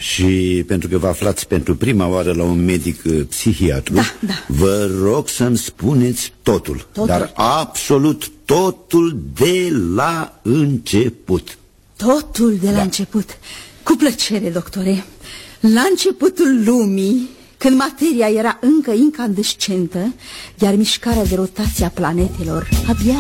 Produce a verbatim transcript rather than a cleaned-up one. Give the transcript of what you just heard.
Și pentru că vă aflați pentru prima oară la un medic uh, psihiatru, da, da. vă rog să-mi spuneți totul, totul, dar absolut totul de la început. Totul de la da. început. Cu plăcere, doctore. La începutul lumii, când materia era încă incandescentă, iar mișcarea de rotație a planetelor abia